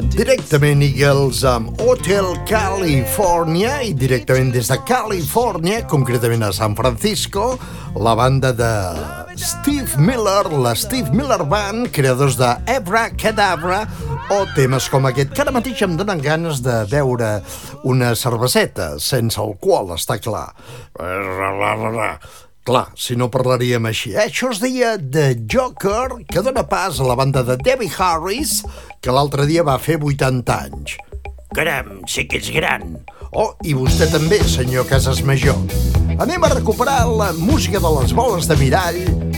Directament Eagles amb Hotel California i directament des de Califòrnia, concretament a San Francisco, la banda de Steve Miller, la Steve Miller Band, creadors de Abracadabra, o temes com aquest, que ara mateix em donen ganes de beure una cerveseta, sense alcohol, està clar. Clar, si no parlaríem així. Això es deia The Joker, que dona pas a la banda de Debbie Harris, que l'altre dia va fer 80 anys. Caram, sí que ets gran. Oh, i vostè també, senyor Casasmajor. Anem a recuperar la música de les boles de mirall